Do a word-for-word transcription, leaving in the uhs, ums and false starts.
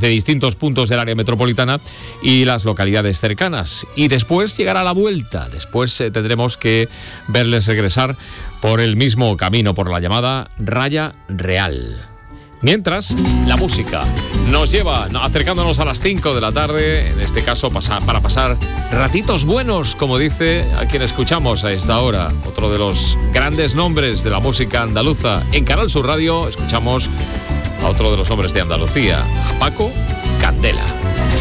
desde distintos puntos del área metropolitana y las localidades cercanas. Y después llegará la vuelta. Después eh, tendremos que verles regresar por el mismo camino, por la llamada Raya Real. Mientras, la música nos lleva acercándonos a las cinco de la tarde, en este caso pasa, para pasar ratitos buenos, como dice a quien escuchamos a esta hora. Otro de los grandes nombres de la música andaluza. En Canal Sur Radio escuchamos a otro de los nombres de Andalucía, a Paco Candela.